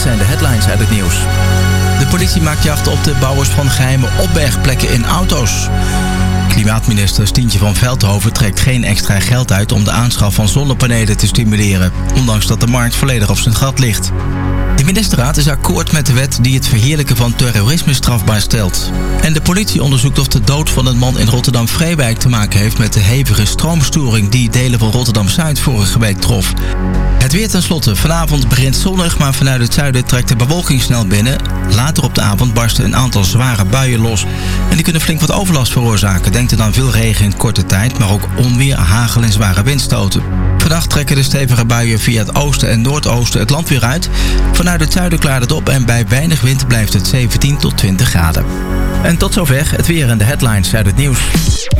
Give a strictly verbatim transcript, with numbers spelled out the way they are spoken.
dit zijn de headlines uit het nieuws. De politie maakt jacht op de bouwers van geheime opbergplekken in auto's. Klimaatminister Stientje van Veldhoven trekt geen extra geld uit om de aanschaf van zonnepanelen te stimuleren, ondanks dat de markt volledig op zijn gat ligt. De ministerraad is akkoord met de wet die het verheerlijken van terrorisme strafbaar stelt. En de politie onderzoekt of de dood van een man in Rotterdam-Vreewijk te maken heeft met de hevige stroomstoring die delen van Rotterdam-Zuid vorige week trof. Het weer tenslotte. Vanavond begint zonnig, maar vanuit het zuiden trekt de bewolking snel binnen. Later op de avond barsten een aantal zware buien los. En die kunnen flink wat overlast veroorzaken. Denk er aan veel regen in korte tijd, maar ook onweer, hagel en zware windstoten. Vannacht trekken de stevige buien via het oosten en noordoosten het land weer uit. Vanuit het zuiden klaart het op en bij weinig wind blijft het zeventien tot twintig graden. En tot zover het weer en de headlines uit het nieuws.